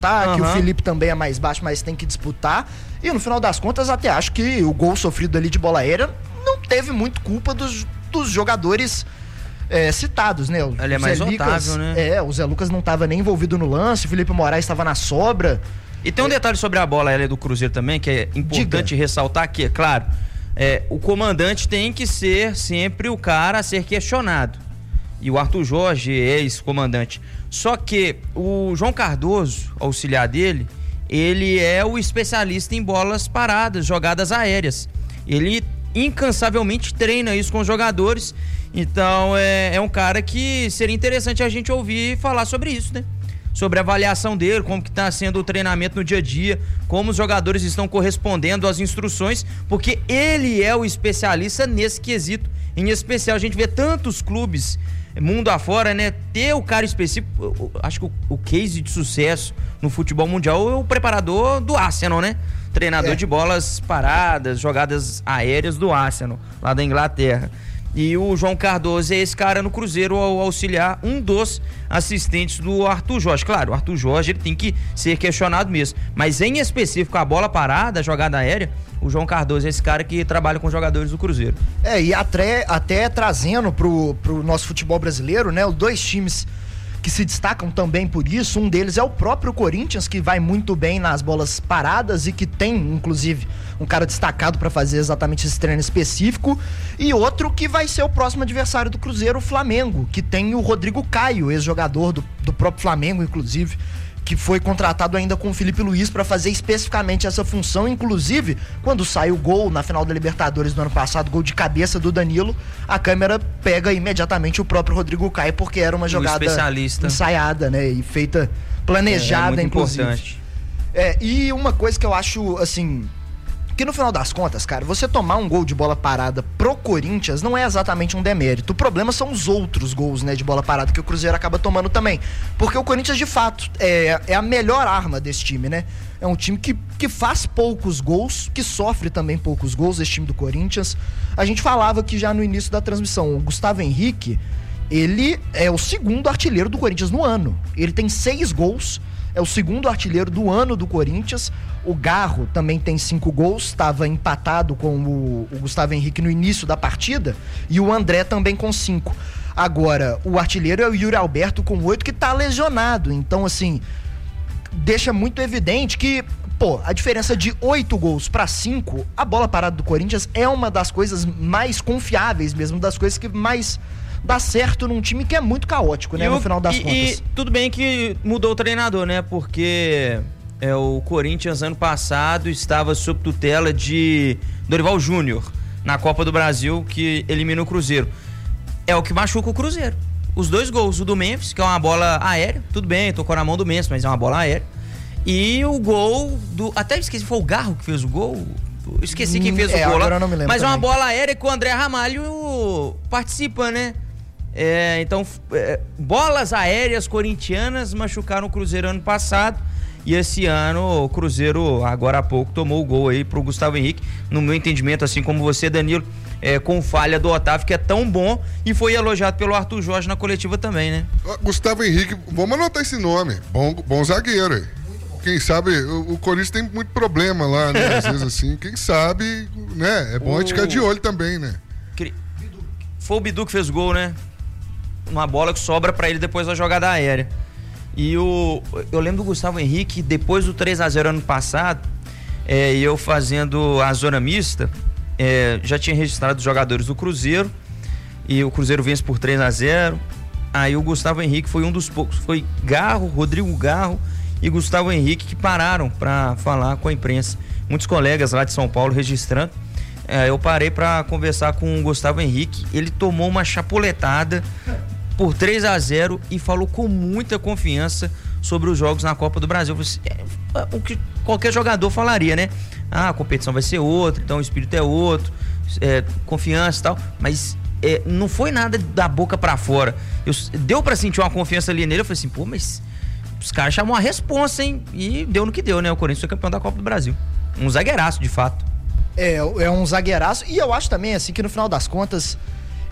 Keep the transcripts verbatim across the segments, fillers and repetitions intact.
Uhum. Que o Felipe também é mais baixo, mas tem que disputar. E no final das contas, até acho que o gol sofrido ali de bola aérea não teve muito culpa dos, dos jogadores é, citados, né? O, Ele é mais Zé Lucas, otável, né? É, o Zé Lucas não estava nem envolvido no lance, o Felipe Moraes estava na sobra. E tem um é. detalhe sobre a bola aérea do Cruzeiro também, que é importante Diga. ressaltar que, é claro, é, o comandante tem que ser sempre o cara a ser questionado. E o Arthur Jorge é ex-comandante. Só que o João Cardoso, auxiliar dele, ele é o especialista em bolas paradas, jogadas aéreas. Ele incansavelmente treina isso com os jogadores. Então é, é um cara que seria interessante a gente ouvir falar sobre isso, né? Sobre a avaliação dele, como que está sendo o treinamento no dia a dia, como os jogadores estão correspondendo às instruções, porque ele é o especialista nesse quesito. Em especial, a gente vê tantos clubes mundo afora, né? Ter o cara específico, acho que o, o case de sucesso no futebol mundial é o preparador do Arsenal, né? Treinador é. de bolas paradas, jogadas aéreas do Arsenal, lá da Inglaterra. E o João Cardoso é esse cara no Cruzeiro ao auxiliar um dos assistentes do Arthur Jorge. Claro, o Arthur Jorge ele tem que ser questionado mesmo, mas em específico a bola parada, a jogada aérea, o João Cardoso é esse cara que trabalha com jogadores do Cruzeiro. É, e até, até trazendo pro, pro nosso futebol brasileiro, né, os dois times que se destacam também por isso, um deles é o próprio Corinthians, que vai muito bem nas bolas paradas e que tem, inclusive, um cara destacado para fazer exatamente esse treino específico, e outro que vai ser o próximo adversário do Cruzeiro, o Flamengo, que tem o Rodrigo Caio, ex-jogador do, do próprio Flamengo, inclusive, que foi contratado ainda com o Felipe Luiz para fazer especificamente essa função. Inclusive, quando sai o gol na final da Libertadores do ano passado, gol de cabeça do Danilo, a câmera pega imediatamente o próprio Rodrigo Caio, porque era uma jogada ensaiada, né, e feita, planejada, é, é inclusive. Importante. É, e uma coisa que eu acho, assim, que no final das contas, cara, você tomar um gol de bola parada pro Corinthians não é exatamente um demérito. O problema são os outros gols, né, de bola parada que o Cruzeiro acaba tomando também. Porque o Corinthians, de fato, é, é a melhor arma desse time, né? É um time que, que faz poucos gols, que sofre também poucos gols, esse time do Corinthians. A gente falava que já no início da transmissão, o Gustavo Henrique, ele é o segundo artilheiro do Corinthians no ano. Ele tem seis gols, é o segundo artilheiro do ano do Corinthians. O Garro também tem cinco gols, estava empatado com o, o Gustavo Henrique no início da partida, e o André também com cinco. Agora, o artilheiro é o Yuri Alberto com oito, que tá lesionado. Então, assim, deixa muito evidente que, pô, a diferença de oito gols para cinco, a bola parada do Corinthians é uma das coisas mais confiáveis mesmo, das coisas que mais dá certo num time que é muito caótico, né, e no o, final das e, contas. E tudo bem que mudou o treinador, né, porque é, o Corinthians ano passado estava sob tutela de Dorival Júnior na Copa do Brasil, que elimina o Cruzeiro. É o que machuca o Cruzeiro. Os dois gols, o do Memphis, que é uma bola aérea, tudo bem, tocou na mão do Memphis, mas é uma bola aérea. E o gol do... Até esqueci, foi o Garro que fez o gol? Esqueci quem fez é, o gol lá. Não me lembro mas é uma bola aérea que o André Ramalho participa, né? É, então, é, bolas aéreas corintianas machucaram o Cruzeiro ano passado. E esse ano o Cruzeiro, agora há pouco, tomou o gol aí pro Gustavo Henrique. No meu entendimento, assim como você, Danilo, é, com falha do Otávio, que é tão bom, e foi elogiado pelo Arthur Jorge na coletiva também, né? Gustavo Henrique, vamos anotar esse nome. Bom, bom zagueiro aí. Quem sabe, o, o Corinthians tem muito problema lá, né? Às vezes assim, quem sabe, né? É bom o... a gente ficar de olho também, né? Foi o Bidu que fez o gol, né? Uma bola que sobra pra ele depois da jogada aérea. E o, eu lembro do Gustavo Henrique, depois do três a zero ano passado, é, eu fazendo a zona mista, é, já tinha registrado os jogadores do Cruzeiro, e o Cruzeiro vence por três a zero. Aí o Gustavo Henrique foi um dos poucos, foi Garro, Rodrigo Garro e Gustavo Henrique que pararam para falar com a imprensa. Muitos colegas lá de São Paulo registrando. É, eu parei para conversar com o Gustavo Henrique, ele tomou uma chapuletada por três a zero e falou com muita confiança sobre os jogos na Copa do Brasil. É, o que qualquer jogador falaria, né? Ah, a competição vai ser outra, então o espírito é outro, é, confiança e tal, mas é, não foi nada da boca pra fora. Eu, deu pra sentir uma confiança ali nele, eu falei assim, pô, mas os caras chamam a responsa, hein? E deu no que deu, né? O Corinthians foi campeão da Copa do Brasil. Um zagueiraço, de fato. É, é um zagueiraço, e eu acho também, assim, que no final das contas, eles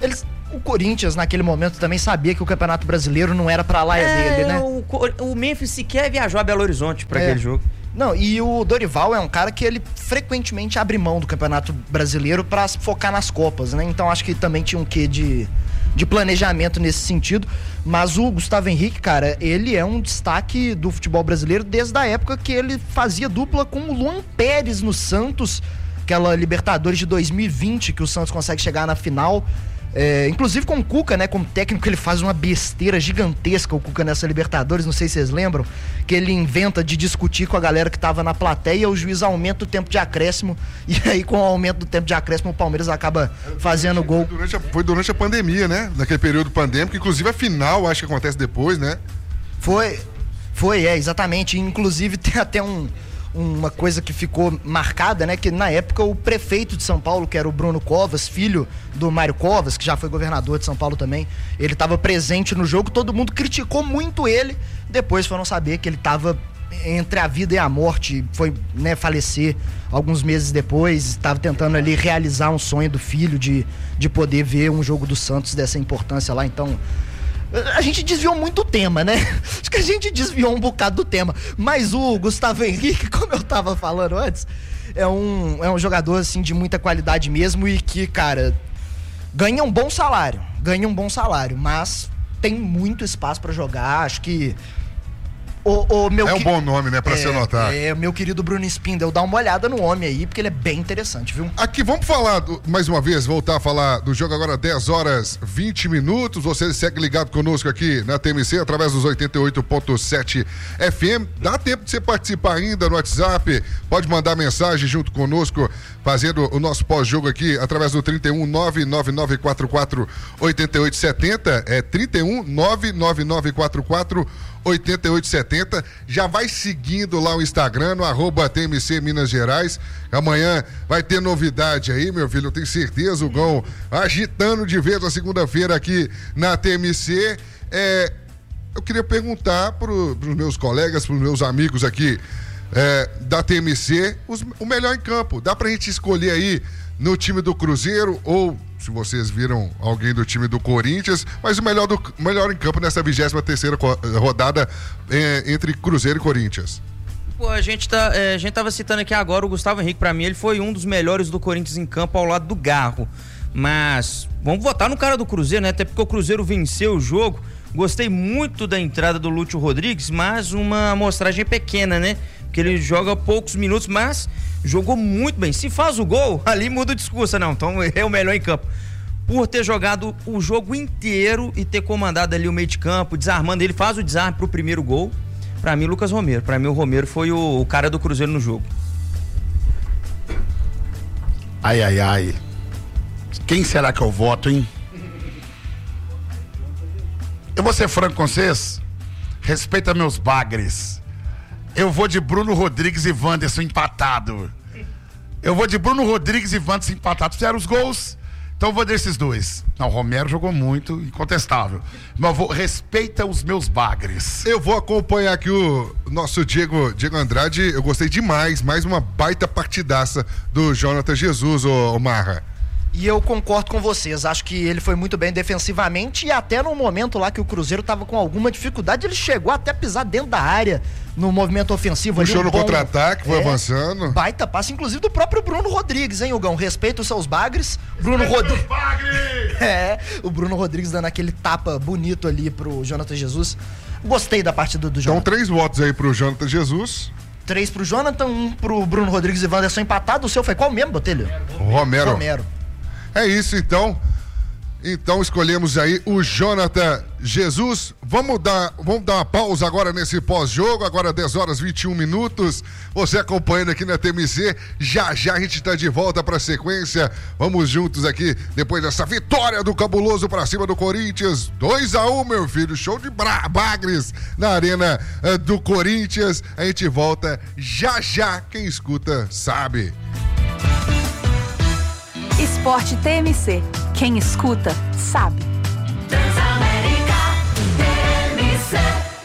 O Corinthians, naquele momento, também sabia que o Campeonato Brasileiro não era pra lá é, dele, né? O, o Memphis sequer viajou a Belo Horizonte pra é. aquele jogo. Não, e o Dorival é um cara que ele frequentemente abre mão do Campeonato Brasileiro pra focar nas Copas, né? Então acho que também tinha um quê de, de planejamento nesse sentido. Mas o Gustavo Henrique, cara, ele é um destaque do futebol brasileiro desde a época que ele fazia dupla com o Luan Pérez no Santos, aquela Libertadores de dois mil e vinte que o Santos consegue chegar na final. É, inclusive com o Cuca, né, como técnico, ele faz uma besteira gigantesca, o Cuca, nessa Libertadores, não sei se vocês lembram, que ele inventa de discutir com a galera que tava na plateia, o juiz aumenta o tempo de acréscimo, e aí com o aumento do tempo de acréscimo o Palmeiras acaba fazendo gol. Foi durante a, foi durante a pandemia, né, naquele período pandêmico, inclusive a final acho que acontece depois, né? Foi, foi, é, exatamente, inclusive tem até um... uma coisa que ficou marcada, né, que na época o prefeito de São Paulo, que era o Bruno Covas, filho do Mário Covas, que já foi governador de São Paulo também, ele estava presente no jogo, todo mundo criticou muito ele, depois foram saber que ele estava entre a vida e a morte, foi, né, falecer alguns meses depois, estava tentando ali realizar um sonho do filho de, de poder ver um jogo do Santos dessa importância lá, então... A gente desviou muito o tema, né? Acho que a gente desviou um bocado do tema. Mas o Gustavo Henrique, como eu tava falando antes, é um, é um jogador, assim, de muita qualidade mesmo e que, cara, ganha um bom salário. Ganha um bom salário, mas tem muito espaço pra jogar. Acho que... O, o meu é um que... bom nome, né, pra é, se anotar. É, meu querido Bruno Spindel, dá uma olhada no homem aí, porque ele é bem interessante, viu? Aqui, vamos falar, do, mais uma vez, voltar a falar do jogo agora, dez horas e vinte minutos. Você segue ligado conosco aqui na T M C, através dos oitenta e oito ponto sete F M. Dá tempo de você participar ainda no WhatsApp, pode mandar mensagem junto conosco, fazendo o nosso pós-jogo aqui, através do trinta e um, nove nove nove quatro quatro, oito oito sete zero, é trinta e um, nove nove nove quatro quatro, oito oito sete zero. Já vai seguindo lá o Instagram, no arroba T M C Minas Gerais. Amanhã vai ter novidade aí, meu filho, eu tenho certeza. O Gão agitando de vez a segunda-feira aqui na T M C. É, eu queria perguntar para os meus colegas, para os meus amigos aqui é, da T M C, os, o melhor em campo. Dá pra gente escolher aí no time do Cruzeiro ou, se vocês viram, alguém do time do Corinthians, mas o melhor, do, melhor em campo nessa vigésima terceira rodada é, entre Cruzeiro e Corinthians. Pô, a gente, tá, é, a gente tava citando aqui agora o Gustavo Henrique, pra mim ele foi um dos melhores do Corinthians em campo ao lado do Garro, mas vamos votar no cara do Cruzeiro, né, até porque o Cruzeiro venceu o jogo. Gostei muito da entrada do Lúcio Rodrigues, mas uma amostragem pequena, né, porque ele joga poucos minutos, mas jogou muito bem. Se faz o gol, ali muda o discurso, não, então é o melhor em campo. Por ter jogado o jogo inteiro e ter comandado ali o meio de campo, desarmando, ele faz o desarme pro primeiro gol. Pra mim, Lucas Romero. Pra mim, o Romero foi o, o cara do Cruzeiro no jogo. Ai, ai, ai. Quem será que eu voto, hein? Eu vou ser franco com vocês. Respeita meus bagres. Eu vou de Bruno Rodrigues e Wanderson empatado. Eu vou de Bruno Rodrigues e Wanderson empatado. Fizeram os gols, então eu vou desses dois. Não, o Romero jogou muito, incontestável. Mas eu vou, respeita os meus bagres. Eu vou acompanhar aqui o nosso Diego, Diego Andrade. Eu gostei demais, mais uma baita partidaça do Jonathan Jesus, ô, ô Marra. E eu concordo com vocês, acho que ele foi muito bem defensivamente e até no momento lá que o Cruzeiro tava com alguma dificuldade, ele chegou até a pisar dentro da área no movimento ofensivo. Puxou ali, um no bom, contra-ataque, foi é, avançando. Baita passe, inclusive do próprio Bruno Rodrigues, hein, Hugão? Respeita os seus bagres. Bruno Rodrigues. É, o Bruno Rodrigues dando aquele tapa bonito ali pro Jonathan Jesus. Gostei da partida do Jonathan. Então, três votos aí pro Jonathan Jesus. Três pro Jonathan, um pro Bruno Rodrigues e Wanderson empatado. O seu foi qual mesmo, Botelho? Romero. Romero. É isso, então. Então escolhemos aí o Jonathan Jesus. Vamos dar, vamos dar uma pausa agora nesse pós-jogo. Agora dez horas e vinte e um minutos. Você acompanhando aqui na T M C. Já já a gente está de volta para a sequência. Vamos juntos aqui depois dessa vitória do Cabuloso para cima do Corinthians. dois a um, meu filho. Show de bagres na arena uh, do Corinthians. A gente volta já já. Quem escuta sabe. Esporte T M C. Quem escuta, sabe. Transamérica T M C.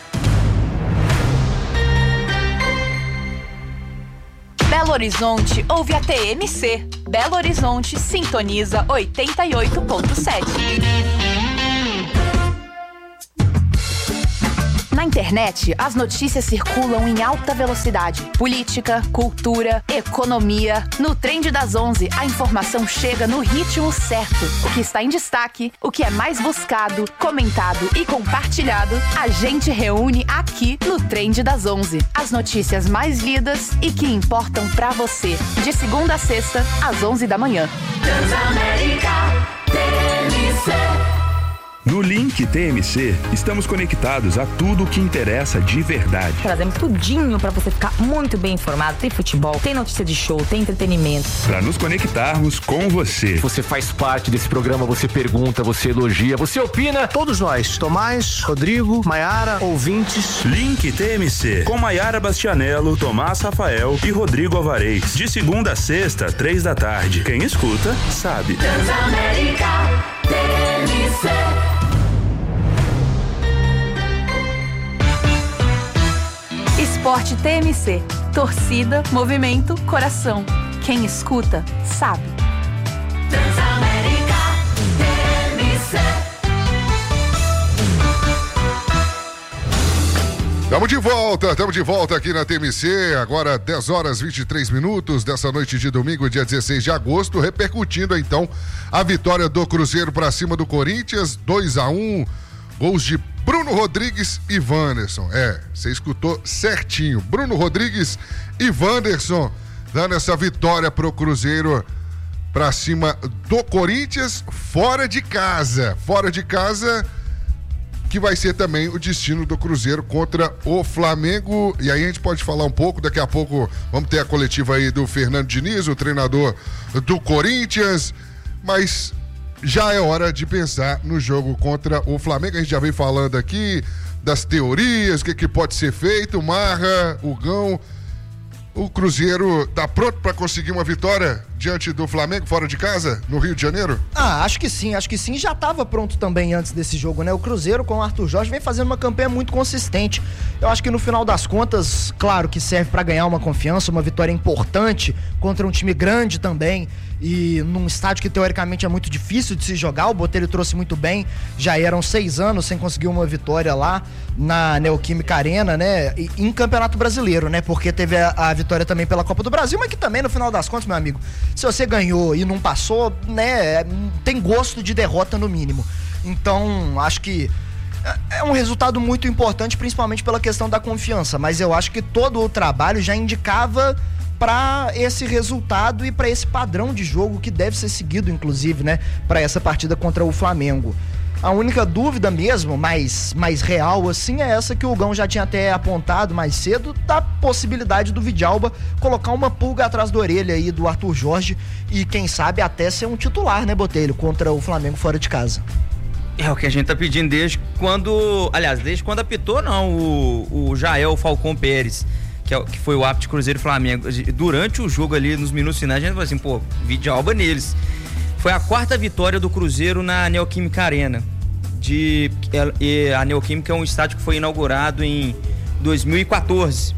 Belo Horizonte ouve a T M C. Belo Horizonte sintoniza oitenta e oito ponto sete. Na internet, as notícias circulam em alta velocidade. Política, cultura, economia. No Trend das onze, a informação chega no ritmo certo. O que está em destaque, o que é mais buscado, comentado e compartilhado, a gente reúne aqui no Trend das onze. As notícias mais lidas e que importam pra você. De segunda a sexta, às onze da manhã. Transamérica T M C. No Link T M C, estamos conectados a tudo o que interessa de verdade. Trazemos tudinho para você ficar muito bem informado. Tem futebol, tem notícia de show, tem entretenimento. Para nos conectarmos com você. Você faz parte desse programa, você pergunta, você elogia, você opina. Todos nós, Tomás, Rodrigo, Maiara, ouvintes. Link T M C, com Maiara Bastianello, Tomás Rafael e Rodrigo Alvarez. De segunda a sexta, três da tarde. Quem escuta, sabe. Transamérica T M C. Esporte T M C. Torcida, movimento, coração. Quem escuta, sabe. Transamérica T M C. Estamos de volta, estamos de volta aqui na T M C, agora dez horas e vinte e três minutos dessa noite de domingo, dia dezesseis de agosto, repercutindo então a vitória do Cruzeiro para cima do Corinthians, dois a um, gols de Bruno Rodrigues e Wanderson. É, você escutou certinho. Bruno Rodrigues e Wanderson dando essa vitória pro Cruzeiro pra cima do Corinthians, fora de casa. Fora de casa, que vai ser também o destino do Cruzeiro contra o Flamengo. E aí a gente pode falar um pouco, daqui a pouco vamos ter a coletiva aí do Fernando Diniz, o treinador do Corinthians, mas já é hora de pensar no jogo contra o Flamengo. A gente já vem falando aqui das teorias, o que, que pode ser feito. Marra, Hugão, o Cruzeiro tá pronto para conseguir uma vitória diante do Flamengo fora de casa, no Rio de Janeiro? Ah, acho que sim, acho que sim. Já estava pronto também antes desse jogo, né? O Cruzeiro com o Arthur Jorge vem fazendo uma campanha muito consistente. Eu acho que no final das contas, claro que serve para ganhar uma confiança, uma vitória importante contra um time grande também e num estádio que teoricamente é muito difícil de se jogar. O Botelho trouxe muito bem, já eram seis anos sem conseguir uma vitória lá na Neoquímica Arena, né? E, em Campeonato Brasileiro, né? Porque teve a, a vitória também pela Copa do Brasil, mas que também no final das contas, meu amigo, se você ganhou e não passou, né, tem gosto de derrota no mínimo. Então, acho que é um resultado muito importante, principalmente pela questão da confiança, mas eu acho que todo o trabalho já indicava para esse resultado e para esse padrão de jogo que deve ser seguido, inclusive, né, para essa partida contra o Flamengo. A única dúvida mesmo, mais, mais real assim, é essa que o Hugão já tinha até apontado mais cedo, da possibilidade do Vidalba colocar uma pulga atrás da orelha aí do Arthur Jorge e quem sabe até ser um titular, né, Botelho, contra o Flamengo fora de casa. É o que a gente tá pedindo desde quando, aliás, desde quando apitou não, o, o Jael Falcão Pérez, que, é, que foi o árbitro de Cruzeiro e Flamengo. Durante o jogo ali, nos minutos finais, a gente falou assim, pô, Vidalba neles. Foi a quarta vitória do Cruzeiro na Neoquímica Arena. De, a Neoquímica é um estádio que foi inaugurado em dois mil e quatorze.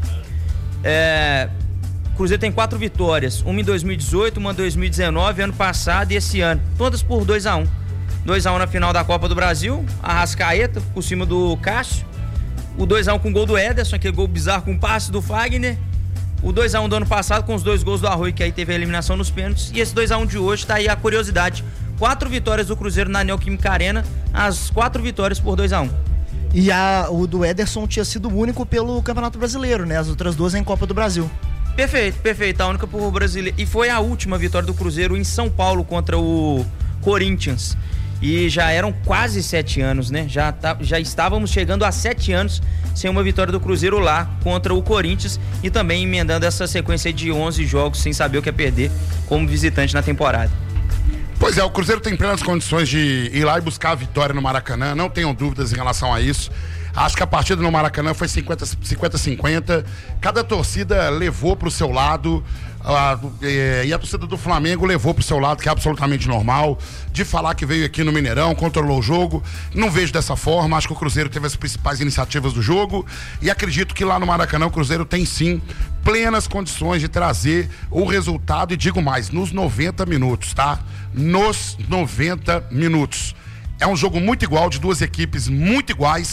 É, o Cruzeiro tem quatro vitórias, uma em dois mil e dezoito, uma em dois mil e dezenove, ano passado e esse ano, todas por dois a um. dois a um na final da Copa do Brasil, Arrascaeta por cima do Cássio, o dois a um com o gol do Ederson, aquele gol bizarro com o passe do Fagner, o dois a um do ano passado com os dois gols do Arroio, que aí teve a eliminação nos pênaltis, e esse dois a um de hoje tá aí a curiosidade. Quatro vitórias do Cruzeiro na Neoquímica Arena, as quatro vitórias por dois a um. E a, o do Ederson tinha sido o único pelo Campeonato Brasileiro, né? As outras duas em Copa do Brasil. Perfeito, perfeito, a única por brasileiro. E foi a última vitória do Cruzeiro em São Paulo contra o Corinthians. E já eram quase sete anos, né? Já, tá, já estávamos chegando a sete anos sem uma vitória do Cruzeiro lá contra o Corinthians e também emendando essa sequência de onze jogos sem saber o que é perder como visitante na temporada. Pois é, o Cruzeiro tem plenas condições de ir lá e buscar a vitória no Maracanã, não tenham dúvidas em relação a isso. Acho que a partida no Maracanã foi cinquenta a cinquenta, cada torcida levou para o seu lado, a, e a torcida do Flamengo levou para o seu lado, que é absolutamente normal. De falar que veio aqui no Mineirão, controlou o jogo, não vejo dessa forma. Acho que o Cruzeiro teve as principais iniciativas do jogo e acredito que lá no Maracanã o Cruzeiro tem sim plenas condições de trazer o resultado, e digo mais, nos noventa minutos, tá? Nos noventa minutos. É um jogo muito igual, de duas equipes muito iguais,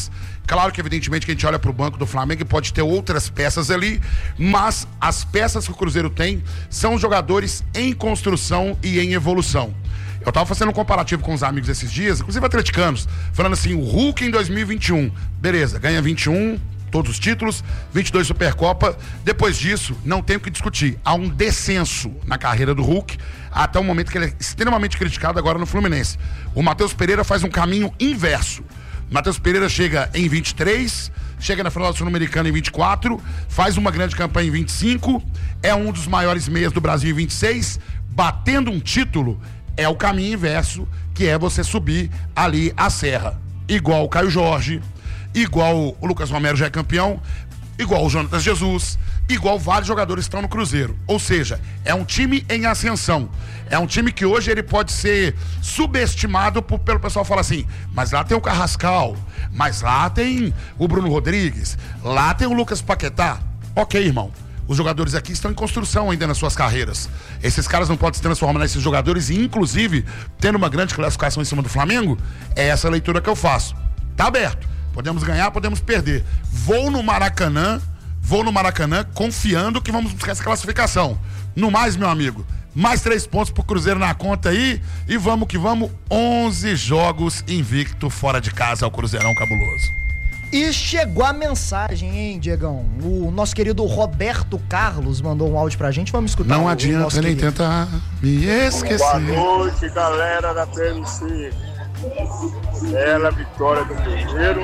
Claro que, evidentemente, que a gente olha pro banco do Flamengo e pode ter outras peças ali, mas as peças que o Cruzeiro tem são jogadores em construção e em evolução. Eu tava fazendo um comparativo com os amigos esses dias, inclusive atleticanos, falando assim, o Hulk em dois mil e vinte e um, beleza, ganha vinte e um, todos os títulos, vinte e dois Supercopa, depois disso, não tem o que discutir, há um descenso na carreira do Hulk, até o momento que ele é extremamente criticado agora no Fluminense. O Matheus Pereira faz um caminho inverso. Matheus Pereira chega em vinte e três, chega na final da Sul-Americana em vinte e quatro, faz uma grande campanha em vinte e cinco, é um dos maiores meias do Brasil em vinte e seis, batendo um título, é o caminho inverso, que é você subir ali a serra. Igual o Caio Jorge, igual o Lucas Romero já é campeão, igual o Jonatas Jesus, igual vários jogadores que estão no Cruzeiro. Ou seja, é um time em ascensão. É um time que hoje ele pode ser subestimado por, pelo pessoal falar assim, mas lá tem o Carrascal, mas lá tem o Bruno Rodrigues, lá tem o Lucas Paquetá. Ok, irmão. Os jogadores aqui estão em construção ainda nas suas carreiras. Esses caras não podem se transformar nesses jogadores e, inclusive, tendo uma grande classificação em cima do Flamengo, é essa leitura que eu faço. Tá aberto. Podemos ganhar, podemos perder. Vou no Maracanã, vou no Maracanã confiando que vamos buscar essa classificação. No mais, meu amigo, mais três pontos pro Cruzeiro na conta aí e vamos que vamos, onze jogos invicto fora de casa ao Cruzeirão cabuloso. E chegou a mensagem, hein, Diegão? O nosso querido Roberto Carlos mandou um áudio pra gente, vamos escutar. Não o, adianta o nem querido. tentar me esquecer. Boa noite, galera da P M C. Bela vitória do Cruzeiro.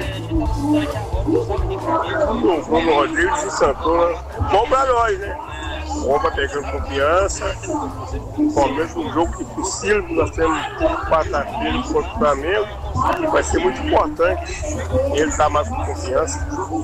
Do Bruno Rodrigues e Santana. Bom pra nós, né? Bom pra pegando confiança. Principalmente um jogo difícil que nós temos quarta-feira contra o Flamengo. Vai ser muito importante ele dar mais confiança.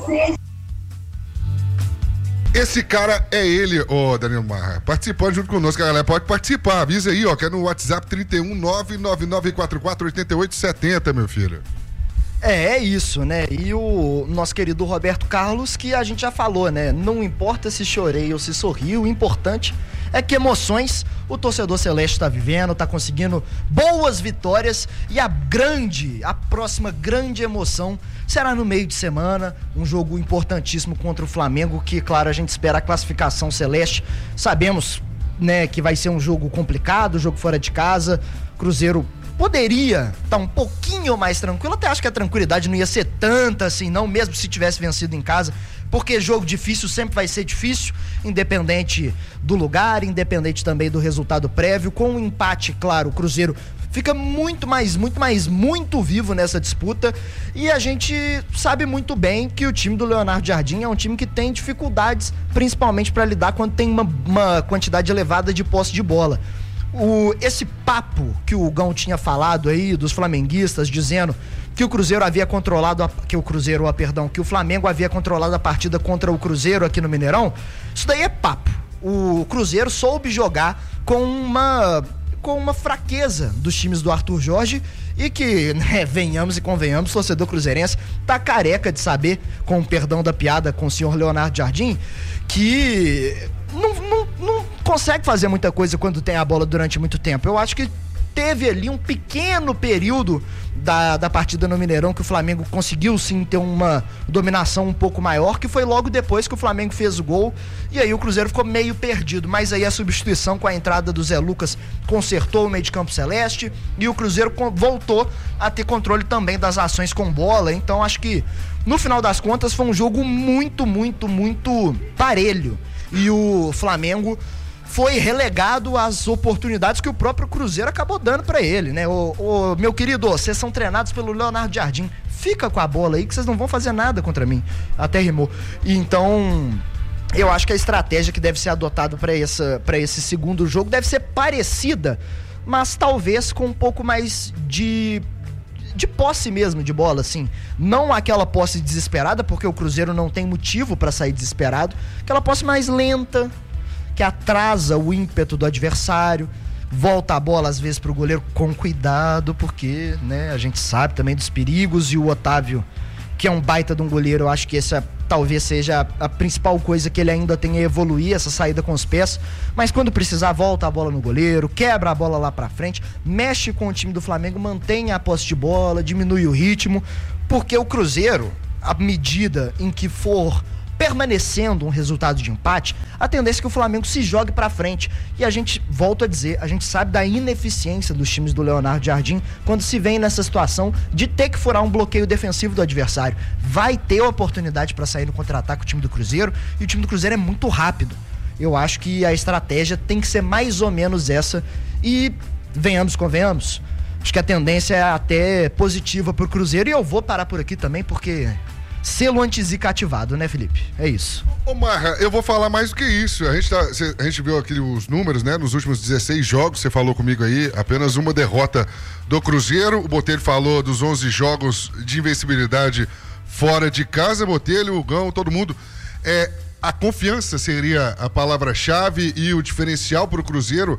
Esse cara é ele, ô Danilo Marra, participando junto conosco, a galera pode participar, avisa aí, ó, que é no WhatsApp trinta e um, nove nove nove quatro quatro oito oito sete zero, meu filho. É, é isso, né? E o nosso querido Roberto Carlos, que a gente já falou, né? Não importa se chorei ou se sorri, o importante é que emoções o torcedor celeste está vivendo, está conseguindo boas vitórias e a grande, a próxima grande emoção será no meio de semana, um jogo importantíssimo contra o Flamengo, que, claro, a gente espera a classificação celeste. Sabemos, né, que vai ser um jogo complicado, jogo fora de casa. Cruzeiro poderia estar tá um pouquinho mais tranquilo, até acho que a tranquilidade não ia ser tanta assim, não, mesmo se tivesse vencido em casa, porque jogo difícil sempre vai ser difícil, independente do lugar, independente também do resultado prévio. Com um empate, claro, o Cruzeiro fica muito mais, muito mais, muito vivo nessa disputa, e a gente sabe muito bem que o time do Leonardo Jardim é um time que tem dificuldades, principalmente para lidar quando tem uma, uma quantidade elevada de posse de bola. O, esse papo que o Gão tinha falado aí dos flamenguistas, dizendo que o Cruzeiro havia controlado a, que o Cruzeiro, a, perdão, que o Flamengo havia controlado a partida contra o Cruzeiro aqui no Mineirão, isso daí é papo. O Cruzeiro soube jogar com uma com uma fraqueza dos times do Arthur Jorge e que, né, venhamos e convenhamos, o torcedor cruzeirense tá careca de saber, com o perdão da piada com o senhor Leonardo Jardim, que não, não, não consegue fazer muita coisa quando tem a bola durante muito tempo. Eu acho que teve ali um pequeno período da, da partida no Mineirão que o Flamengo conseguiu sim ter uma dominação um pouco maior, que foi logo depois que o Flamengo fez o gol, e aí o Cruzeiro ficou meio perdido, mas aí a substituição com a entrada do Zé Lucas consertou o meio de campo celeste e o Cruzeiro voltou a ter controle também das ações com bola. Então acho que no final das contas foi um jogo muito, muito, muito parelho, e o Flamengo foi relegado às oportunidades que o próprio Cruzeiro acabou dando pra ele, né? Ô, ô, meu querido, vocês são treinados pelo Leonardo Jardim, fica com a bola aí que vocês não vão fazer nada contra mim. Até rimou. E então, eu acho que a estratégia que deve ser adotada pra essa, pra esse segundo jogo deve ser parecida, mas talvez com um pouco mais de de posse mesmo de bola, assim, não aquela posse desesperada, porque o Cruzeiro não tem motivo pra sair desesperado, aquela posse mais lenta, que atrasa o ímpeto do adversário, volta a bola às vezes pro goleiro com cuidado, porque, né, a gente sabe também dos perigos, e o Otávio, que é um baita de um goleiro, eu acho que essa talvez seja a, a principal coisa que ele ainda tem a evoluir, essa saída com os pés, mas quando precisar volta a bola no goleiro, quebra a bola lá pra frente, mexe com o time do Flamengo, mantém a posse de bola, diminui o ritmo, porque o Cruzeiro, à medida em que for permanecendo um resultado de empate, a tendência é que o Flamengo se jogue pra frente. E a gente, volta a dizer, a gente sabe da ineficiência dos times do Leonardo Jardim quando se vem nessa situação de ter que furar um bloqueio defensivo do adversário. Vai ter oportunidade pra sair no contra-ataque o time do Cruzeiro, e o time do Cruzeiro é muito rápido. Eu acho que a estratégia tem que ser mais ou menos essa, e venhamos, convenhamos, acho que a tendência é até positiva pro Cruzeiro, e eu vou parar por aqui também, porque selo anti-zica ativado, né, Felipe? É isso. Ô, Marra, eu vou falar mais do que isso. A gente, tá, a gente viu aqui os números, né? Nos últimos dezesseis jogos, você falou comigo aí, apenas uma derrota do Cruzeiro. O Botelho falou dos onze jogos de invencibilidade fora de casa. Botelho, o Gão, todo mundo. É, a confiança seria a palavra-chave e o diferencial pro Cruzeiro.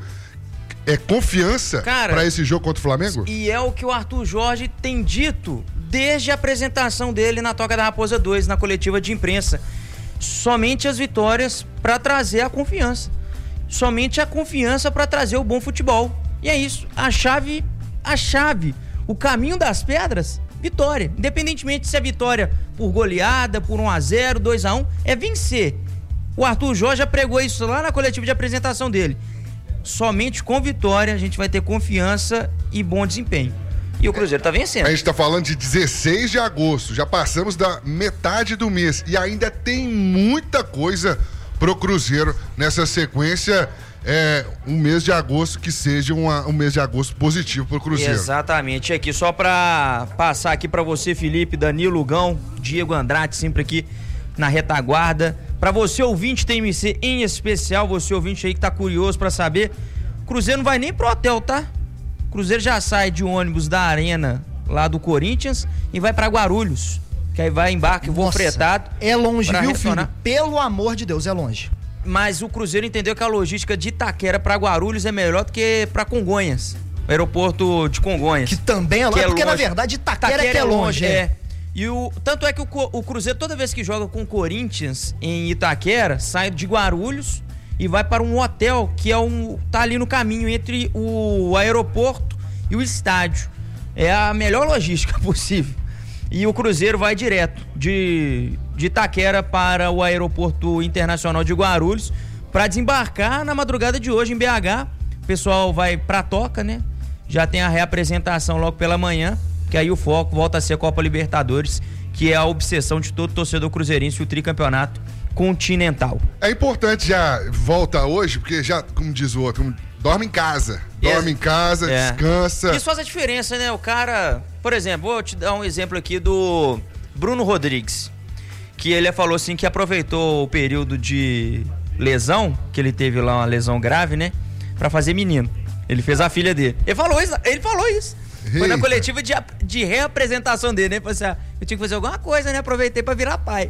É confiança para esse jogo contra o Flamengo? E é o que o Arthur Jorge tem dito desde a apresentação dele na Toca da Raposa dois, na coletiva de imprensa. Somente as vitórias para trazer a confiança. Somente a confiança para trazer o bom futebol. E é isso. A chave, a chave, o caminho das pedras, vitória. Independentemente se é vitória por goleada, por um a zero, dois a um, é vencer. O Arthur Jorge já pregou isso lá na coletiva de apresentação dele. Somente com vitória a gente vai ter confiança e bom desempenho. E o Cruzeiro tá vencendo. A gente tá falando de dezesseis de agosto, já passamos da metade do mês e ainda tem muita coisa pro Cruzeiro nessa sequência. É um mês de agosto que seja uma, um mês de agosto positivo pro Cruzeiro. Exatamente, aqui só pra passar aqui pra você, Felipe, Danilo, Gão, Diego Andrade, sempre aqui na retaguarda. Pra você ouvinte T M C em especial, você ouvinte aí que tá curioso pra saber, Cruzeiro não vai nem pro hotel, tá? Cruzeiro já sai de ônibus da Arena, lá do Corinthians, e vai pra Guarulhos. Que aí vai embarque, voo fretado. É longe, viu, retornar. filho? Pelo amor de Deus, é longe. Mas o Cruzeiro entendeu que a logística de Itaquera pra Guarulhos é melhor do que pra Congonhas. O aeroporto de Congonhas. Que também é longe, porque longe. Na verdade Itaquera, Itaquera é que é longe. É. é. E o, tanto é que o, o Cruzeiro, toda vez que joga com o Corinthians em Itaquera, sai de Guarulhos e vai para um hotel que é um, tá ali no caminho entre o aeroporto e o estádio. É a melhor logística possível. E o Cruzeiro vai direto de, de Itaquera para o aeroporto internacional de Guarulhos para desembarcar na madrugada de hoje em B H. O pessoal vai pra Toca, né? Já tem a reapresentação logo pela manhã, que aí o foco volta a ser a Copa Libertadores, que é a obsessão de todo torcedor cruzeirense, o tricampeonato continental. É importante já, volta hoje, porque já, como diz o outro, dorme em casa. Dorme é. em casa, é. descansa. Isso faz a diferença, né? O cara, por exemplo, vou te dar um exemplo aqui do Bruno Rodrigues, que ele falou assim que aproveitou o período de lesão, que ele teve lá uma lesão grave, né? Pra fazer menino. Ele fez a filha dele. Ele falou isso, ele falou isso. Eita. Foi na coletiva de, de reapresentação dele, né? Ele falou assim, ah, eu tinha que fazer alguma coisa, né? Aproveitei pra virar pai.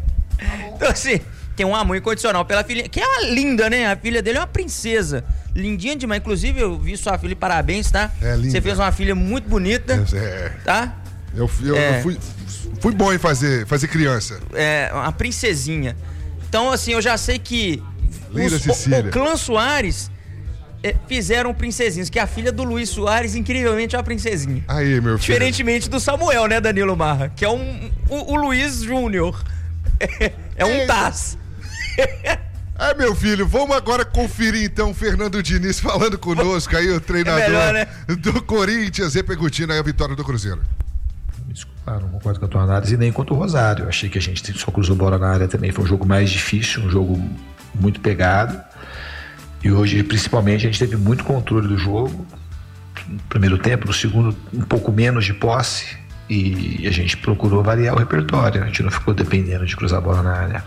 Então assim, tem um amor incondicional pela filha, que é uma linda, né? A filha dele é uma princesa. Lindinha demais. Inclusive, eu vi sua filha, parabéns, tá? É linda. Você fez uma filha muito bonita. É. Tá? Eu, eu, é. eu fui, fui bom em fazer, fazer criança. É, uma princesinha. Então, assim, eu já sei que linda os, Cecília. O, o clã Soares é, fizeram princesinhas, que a filha do Luiz Soares, incrivelmente, é uma princesinha. Aí, meu filho. Diferentemente do Samuel, né, Danilo Marra? Que é um, o, o Luiz Júnior. É, é um Taz. É, meu filho, vamos agora conferir então o Fernando Diniz falando conosco aí, o treinador é melhor, né? do Corinthians, repercutindo aí a vitória do Cruzeiro. Me desculpa, não concordo com a tua análise, nem contra o Rosário. Eu achei que a gente só cruzou bola na área também, foi um jogo mais difícil, um jogo muito pegado. E hoje, principalmente, a gente teve muito controle do jogo. No primeiro tempo, no segundo, um pouco menos de posse. E a gente procurou variar o repertório, a gente não ficou dependendo de cruzar a bola na área.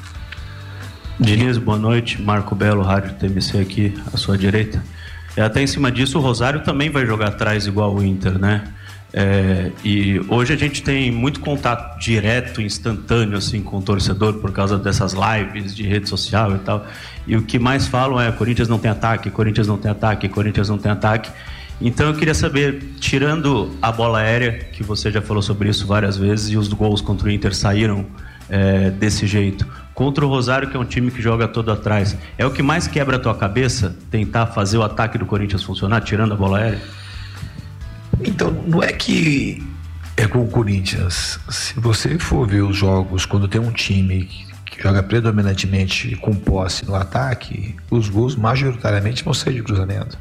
Diniz, boa noite. Marco Belo, Rádio T M C aqui à sua direita. É, até em cima disso, o Rosário também vai jogar atrás igual o Inter, né? É, e hoje a gente tem muito contato direto, instantâneo, assim, com o torcedor por causa dessas lives de rede social e tal. E o que mais falam é: Corinthians não tem ataque, Corinthians não tem ataque, Corinthians não tem ataque. Então eu queria saber, tirando a bola aérea, que você já falou sobre isso várias vezes, e os gols contra o Inter saíram é, desse jeito, contra o Rosário, que é um time que joga todo atrás, é o que mais quebra a tua cabeça? Tentar fazer o ataque do Corinthians funcionar, tirando a bola aérea? Então, não é que É com o Corinthians. Se você for ver os jogos, quando tem um time que joga predominantemente com posse no ataque, os gols majoritariamente vão sair de cruzamento.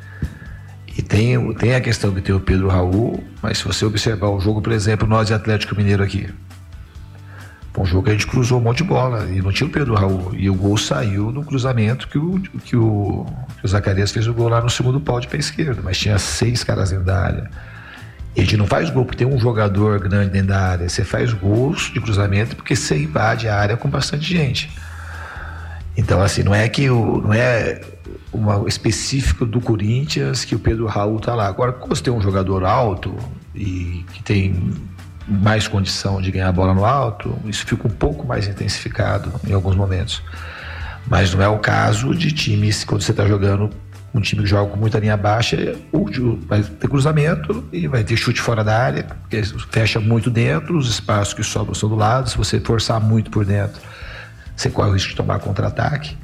E tem, tem a questão de ter o Pedro Raul, mas se você observar o jogo, por exemplo, nós e Atlético Mineiro aqui, foi um jogo que a gente cruzou um monte de bola e não tinha o Pedro Raul. E o gol saiu no cruzamento que o, que o, que o Zacarias fez o gol lá no segundo pau de pé esquerdo, mas tinha seis caras dentro da área. E a gente não faz gol porque tem um jogador grande dentro da área, você faz gols de cruzamento porque você invade a área com bastante gente. Então, assim, não é que o, não é uma específico do Corinthians que o Pedro Raul tá lá. Agora, quando você tem um jogador alto e que tem mais condição de ganhar a bola no alto, isso fica um pouco mais intensificado em alguns momentos. Mas não é o caso de times, quando você está jogando um time que joga com muita linha baixa, vai ter cruzamento e vai ter chute fora da área, porque fecha muito dentro, os espaços que sobram são do lado, se você forçar muito por dentro, você corre o risco de tomar contra-ataque.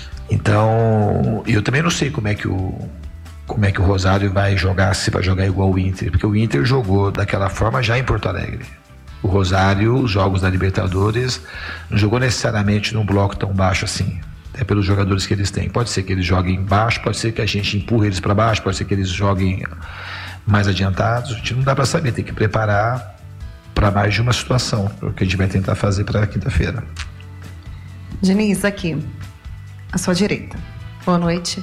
Então, eu também não sei como é que o como é que o Rosário vai jogar, se vai jogar igual o Inter, porque o Inter jogou daquela forma já em Porto Alegre. O Rosário, os jogos da Libertadores, não jogou necessariamente num bloco tão baixo assim, até pelos jogadores que eles têm. Pode ser que eles joguem baixo, pode ser que a gente empurre eles para baixo, pode ser que eles joguem mais adiantados. A gente não dá para saber, tem que preparar para mais de uma situação, o que a gente vai tentar fazer para quinta-feira. Diniz, aqui, à sua direita. Boa noite.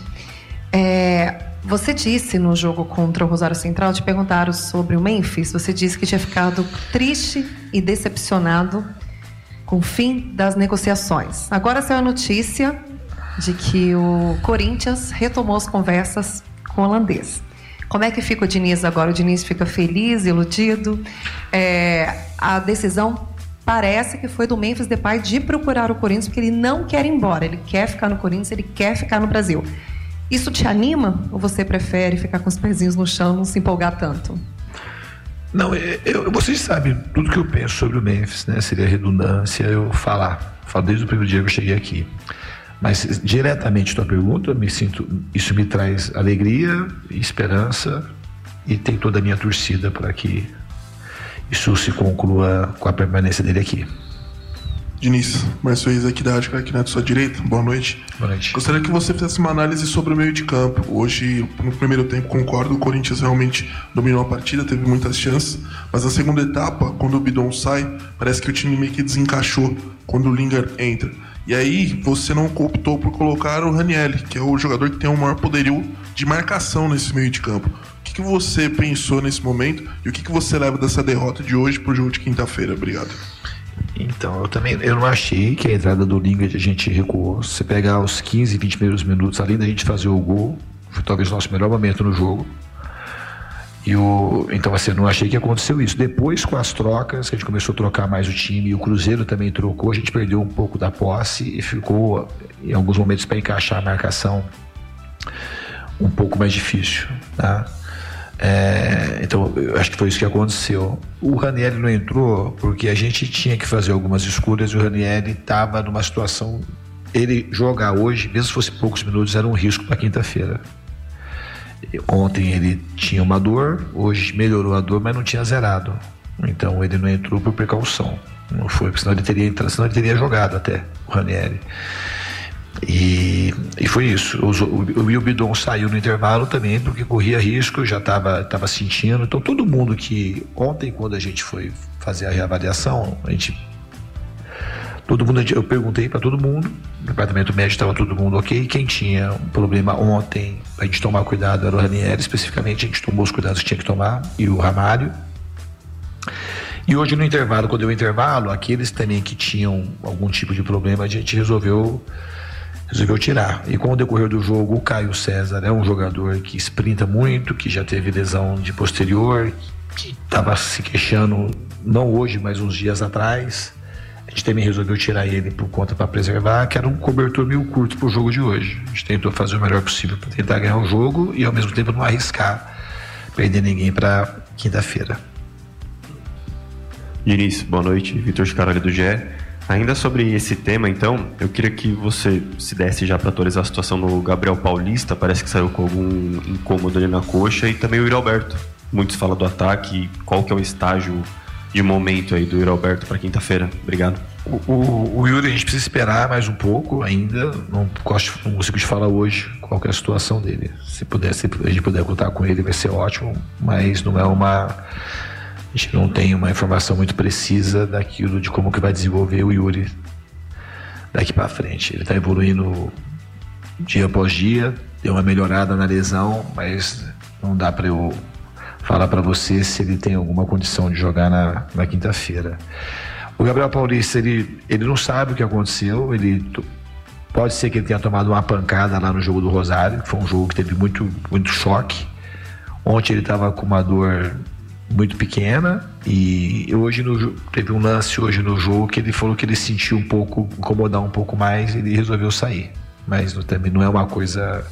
É, você disse no jogo contra o Rosário Central, te perguntaram sobre o Memphis, você disse que tinha ficado triste e decepcionado com o fim das negociações. Agora saiu a notícia de que o Corinthians retomou as conversas com o holandês. Como é que fica o Diniz agora? O Diniz fica feliz, iludido? É, a decisão parece que foi do Memphis Depay de procurar o Corinthians, porque ele não quer ir embora, ele quer ficar no Corinthians, ele quer ficar no Brasil. Isso te anima ou você prefere ficar com os pezinhos no chão e não se empolgar tanto? Não, eu, vocês sabem tudo que eu penso sobre o Memphis, né? Seria redundância eu falar. Falo desde o primeiro dia que eu cheguei aqui. Mas diretamente a tua pergunta, me sinto, isso me traz alegria, esperança e tem toda a minha torcida para que isso se conclua com a permanência dele aqui. Diniz, Márcio Reis aqui da Rádio aqui na sua direita, boa noite. Boa noite. Gostaria que você fizesse uma análise sobre o meio de campo. Hoje, no primeiro tempo, concordo, o Corinthians realmente dominou a partida, teve muitas chances, mas na segunda etapa, quando o Bidon sai, parece que o time meio que desencaixou quando o Lingard entra. E aí, você não optou por colocar o Ranieri, que é o jogador que tem o maior poderio de marcação nesse meio de campo. O que, que você pensou nesse momento e o que, que você leva dessa derrota de hoje pro jogo de quinta-feira? Obrigado. Então, eu também eu não achei que a entrada do Lingard a gente recuou. Se você pegar os quinze, vinte primeiros minutos, além da gente fazer o gol, foi talvez o nosso melhor momento no jogo. E o, então, assim, eu não achei que aconteceu isso. Depois, com as trocas, que a gente começou a trocar mais o time, e o Cruzeiro também trocou, a gente perdeu um pouco da posse e ficou, em alguns momentos, para encaixar a marcação um pouco mais difícil, tá? É, então, eu acho que foi isso que aconteceu. O Ranieri não entrou porque a gente tinha que fazer algumas escolhas e o Ranieri estava numa situação. Ele jogar hoje, mesmo se fosse poucos minutos, era um risco para quinta-feira. Ontem ele tinha uma dor, hoje melhorou a dor, mas não tinha zerado. Então ele não entrou por precaução. Não foi, porque senão ele teria entrado, senão ele teria jogado até o Ranieri. E, e foi isso. O, o, o Bidon saiu no intervalo também porque corria risco, já estava tava sentindo. Então todo mundo que ontem, quando a gente foi fazer a reavaliação, a gente todo mundo, eu perguntei para todo mundo, no departamento médico estava todo mundo ok. Quem tinha um problema ontem, a gente tomar cuidado era o Ranieri, especificamente a gente tomou os cuidados que tinha que tomar, e o Ramário. E hoje no intervalo, quando deu o intervalo, aqueles também que tinham algum tipo de problema, a gente resolveu resolveu tirar. E com o decorrer do jogo, o Caio César é um jogador que sprinta muito, que já teve lesão de posterior, que estava se queixando, não hoje, mas uns dias atrás. A gente também resolveu tirar ele por conta para preservar, que era um cobertor meio curto para o jogo de hoje. A gente tentou fazer o melhor possível para tentar ganhar o jogo e ao mesmo tempo não arriscar perder ninguém para quinta-feira. Diniz, boa noite. Vitor Scaralho do G E. Ainda sobre esse tema, então, eu queria que você se desse já para atualizar a situação do Gabriel Paulista, parece que saiu com algum incômodo ali na coxa, e também o Yuri Alberto, muito se fala do ataque. Qual que é o estágio de momento aí do Yuri Alberto para quinta-feira? Obrigado. O, o, o Yuri a gente precisa esperar mais um pouco ainda. Não, gosto, não consigo te falar hoje qual que é a situação dele. Se puder, se a gente puder contar com ele, vai ser ótimo. Mas não é uma... A gente não tem uma informação muito precisa daquilo, de como que vai desenvolver o Yuri daqui para frente. Ele está evoluindo dia após dia, deu uma melhorada na lesão, mas não dá para eu falar para você se ele tem alguma condição de jogar na, na quinta-feira. O Gabriel Paulista, ele, ele não sabe o que aconteceu, ele pode ser que ele tenha tomado uma pancada lá no jogo do Rosário, que foi um jogo que teve muito, muito choque. Ontem ele estava com uma dor muito pequena e hoje no, teve um lance hoje no jogo que ele falou que ele sentiu um pouco, incomodar um pouco mais, e ele resolveu sair. Mas não, também não é uma coisa,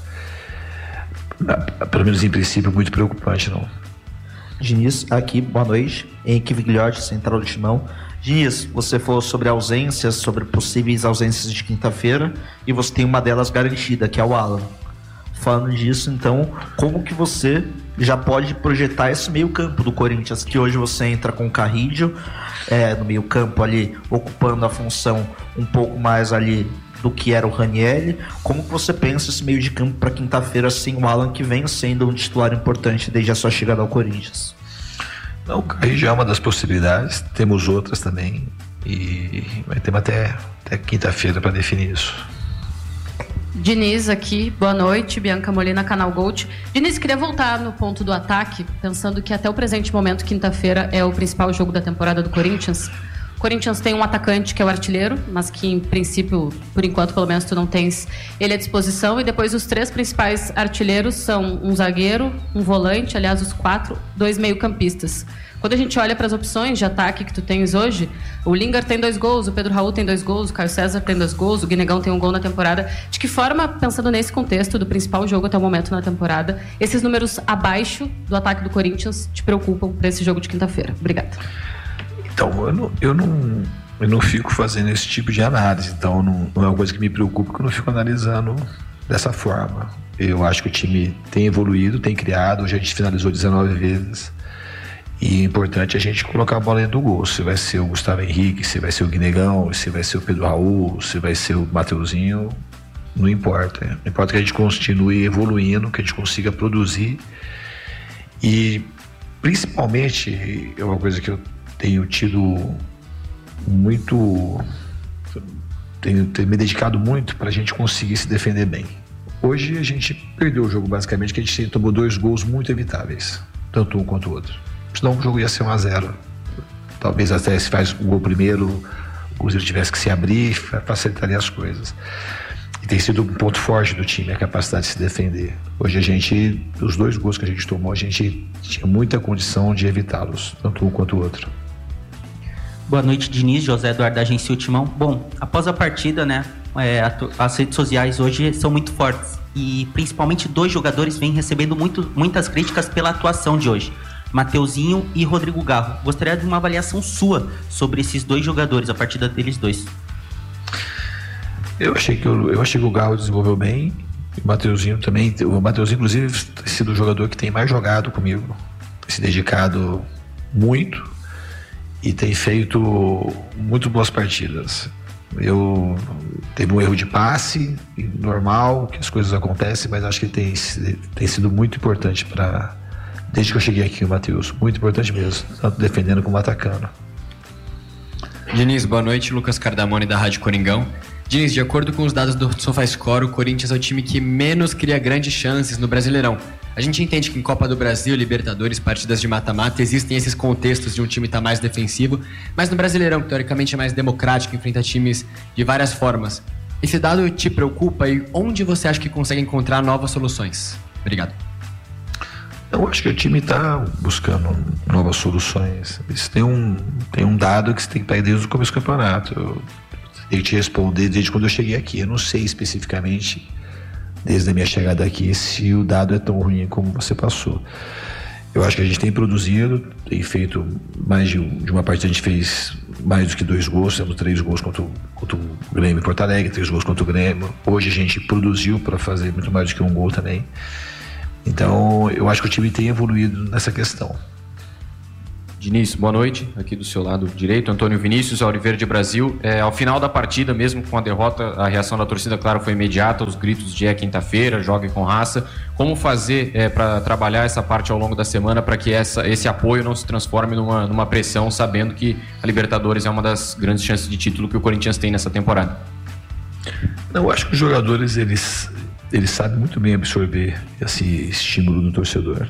pelo menos em princípio, muito preocupante, não. Diniz, aqui, boa noite. Henrique Vigliotti, Central do Timão. Diniz, você falou sobre ausências, sobre possíveis ausências de quinta-feira, e você tem uma delas garantida, que é o Alan. Falando disso, então, como que você já pode projetar esse meio campo do Corinthians, que hoje você entra com o Carrillo é, no meio campo ali, ocupando a função um pouco mais ali do que era o Ranieri. Como que você pensa esse meio de campo para quinta-feira sem o Alan, que vem sendo um titular importante desde a sua chegada ao Corinthians? Não, o Carrillo é uma das possibilidades, temos outras também, e vai ter até, até quinta-feira para definir isso. Diniz aqui, boa noite, Bianca Molina, Canal Gold. Diniz, queria voltar no ponto do ataque, pensando que até o presente momento, quinta-feira, é o principal jogo da temporada do Corinthians. O Corinthians tem um atacante que é o artilheiro, mas que em princípio, por enquanto pelo menos tu não tens ele à disposição, e depois os três principais artilheiros são um zagueiro, um volante, aliás os quatro, dois meio-campistas. Quando a gente olha para as opções de ataque que tu tens hoje, o Lingard tem dois gols, o Pedro Raul tem dois gols, o Caio César tem dois gols, o Guinegão tem um gol na temporada. De que forma, pensando nesse contexto do principal jogo até o momento na temporada, esses números abaixo do ataque do Corinthians te preocupam para esse jogo de quinta-feira? Obrigada. Então, eu não, eu, não, eu não fico fazendo esse tipo de análise, então não, não é uma coisa que me preocupa, porque eu não fico analisando dessa forma. Eu acho que o time tem evoluído, tem criado, hoje a gente finalizou dezenove vezes. E é importante a gente colocar a bola dentro do gol. Se vai ser o Gustavo Henrique, se vai ser o Guinegão, se vai ser o Pedro Raul, se vai ser o Mateuzinho, não importa. Não importa que a gente continue evoluindo, que a gente consiga produzir. E principalmente, é uma coisa que eu tenho tido muito... Tenho, tenho me dedicado muito para a gente conseguir se defender bem. Hoje a gente perdeu o jogo basicamente, que a gente tomou dois gols muito evitáveis, tanto um quanto o outro. Senão o jogo ia ser um a zero. Talvez até se faz o gol primeiro, o Cruzeiro tivesse que se abrir, facilitaria as coisas. E tem sido um ponto forte do time, a capacidade de se defender. Hoje a gente, os dois gols que a gente tomou, a gente tinha muita condição de evitá-los, tanto um quanto o outro. Boa noite, Diniz, José Eduardo da Agência Timão. Bom, após a partida, né, é, as redes sociais hoje são muito fortes. E principalmente dois jogadores vêm recebendo muito, muitas críticas pela atuação de hoje. Mateuzinho e Rodrigo Garro. Gostaria de uma avaliação sua sobre esses dois jogadores, a partida deles dois. Eu achei que, eu, eu achei que o Garro desenvolveu bem, e o Mateuzinho também. O Mateuzinho, inclusive, tem sido o jogador que tem mais jogado comigo, tem se dedicado muito e tem feito muito boas partidas. Eu teve um erro de passe, normal, que as coisas acontecem, mas acho que tem, tem sido muito importante para... Desde que eu cheguei aqui, o Matheus, muito importante mesmo, tanto defendendo como atacando. Diniz, boa noite, Lucas Cardamone da Rádio Coringão. Diniz, de acordo com os dados do SofaScore, o Corinthians é o time que menos cria grandes chances no Brasileirão. A gente entende que em Copa do Brasil, Libertadores, partidas de mata-mata, existem esses contextos de um time estar mais defensivo, mas no Brasileirão, que teoricamente é mais democrático, enfrenta times de várias formas. Esse dado te preocupa e onde você acha que consegue encontrar novas soluções? Obrigado. Eu acho que o time está buscando novas soluções. Isso tem um, tem um dado que você tem que pegar desde o começo do campeonato. Eu tenho que te responder desde quando eu cheguei aqui. Eu não sei especificamente, desde a minha chegada aqui, se o dado é tão ruim como você passou. Eu acho que a gente tem produzido, tem feito mais de, de uma partida, a gente fez mais do que dois gols, temos três gols contra o, contra o Grêmio em Porto Alegre, três gols contra o Grêmio. Hoje a gente produziu para fazer muito mais do que um gol também. Então, eu acho que o time tem evoluído nessa questão. Diniz, boa noite. Aqui do seu lado direito, Antônio Vinícius, Auriverde Brasil. É, ao final da partida, mesmo com a derrota, a reação da torcida, claro, foi imediata. Os gritos de é quinta-feira, jogue com raça. Como fazer é, para trabalhar essa parte ao longo da semana para que essa, esse apoio não se transforme numa, numa pressão, sabendo que a Libertadores é uma das grandes chances de título que o Corinthians tem nessa temporada? Não, eu acho que os jogadores, eles, eles sabem muito bem absorver esse estímulo do torcedor.